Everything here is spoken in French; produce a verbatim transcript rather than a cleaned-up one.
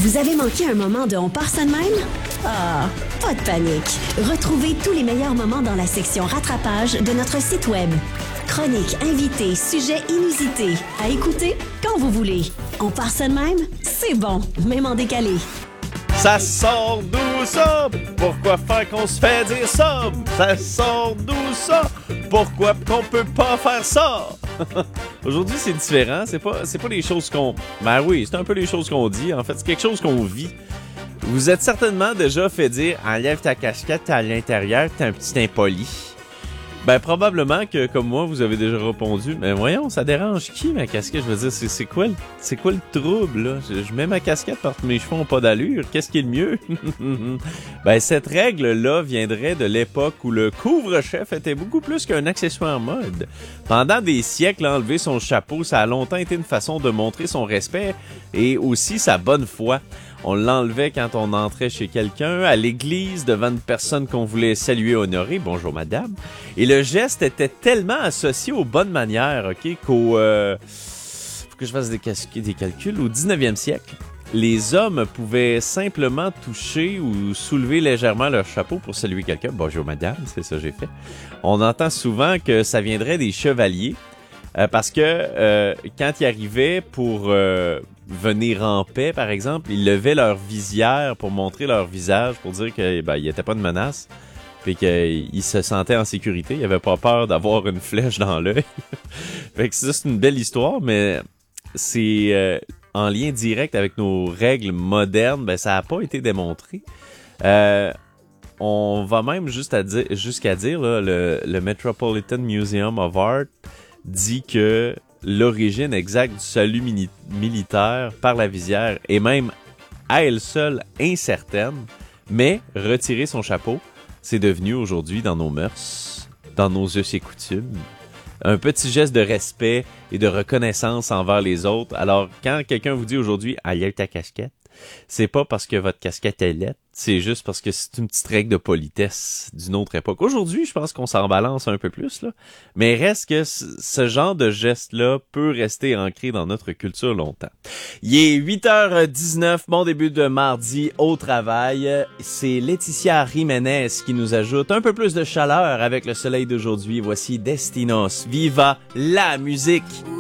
Vous avez manqué un moment de On part ça de même? Ah, pas de panique. Retrouvez tous les meilleurs moments dans la section rattrapage de notre site web. Chroniques, invités, sujets inusités. À écouter quand vous voulez. On part ça de même? C'est bon, même en décalé. Ça sort d'où ça? Pourquoi faire qu'on se fait dire ça? Ça sort d'où ça? Pourquoi qu'on peut pas faire ça? Aujourd'hui, c'est différent. C'est pas, c'est pas les choses qu'on... Ben oui, c'est un peu les choses qu'on dit. En fait, c'est quelque chose qu'on vit. Vous êtes certainement déjà fait dire « Enlève ta casquette, t'es à l'intérieur, t'es un petit impoli ». Ben, probablement que, comme moi, vous avez déjà répondu, mais voyons, ça dérange qui, ma casquette? Je veux dire, c'est, c'est quoi le, c'est quoi le trouble, là? Je, je mets ma casquette parce que mes cheveux ont pas d'allure. Qu'est-ce qui est le mieux? Ben, cette règle-là viendrait de l'époque où le couvre-chef était beaucoup plus qu'un accessoire mode. Pendant des siècles, enlever son chapeau, ça a longtemps été une façon de montrer son respect et aussi sa bonne foi. On l'enlevait quand on entrait chez quelqu'un, à l'église, devant une personne qu'on voulait saluer, honorer. Bonjour madame. Et le geste était tellement associé aux bonnes manières, ok, qu'au... Euh, faut que je fasse des, des calculs. Au dix-neuvième siècle, les hommes pouvaient simplement toucher ou soulever légèrement leur chapeau pour saluer quelqu'un. Bonjour madame, c'est ça que j'ai fait. On entend souvent que ça viendrait des chevaliers. Euh, parce que euh, quand ils arrivaient pour euh, venir en paix, par exemple, ils levaient leur visière pour montrer leur visage, pour dire que ben, il n'y était pas de menace, puis qu'ils se sentaient en sécurité. Ils n'avaient pas peur d'avoir une flèche dans l'œil. Fait que ça, c'est une belle histoire, mais c'est euh, en lien direct avec nos règles modernes, ben ça n'a pas été démontré. Euh, on va même juste à dire, jusqu'à dire, là, le, le Metropolitan Museum of Art dit que l'origine exacte du salut mini- militaire par la visière est même à elle seule incertaine, mais retirer son chapeau, c'est devenu aujourd'hui dans nos mœurs, dans nos us et coutumes, un petit geste de respect et de reconnaissance envers les autres. Alors, quand quelqu'un vous dit aujourd'hui « Enlève ta casquette », c'est pas parce que votre casquette est laide, c'est juste parce que c'est une petite règle de politesse d'une autre époque. Aujourd'hui, je pense qu'on s'en balance un peu plus, là. Mais reste que c- ce genre de geste-là peut rester ancré dans notre culture longtemps. Il est huit heures dix-neuf, bon début de mardi au travail. C'est Laetitia Jiménez qui nous ajoute un peu plus de chaleur avec le soleil d'aujourd'hui. Voici Destinos. Viva la musique!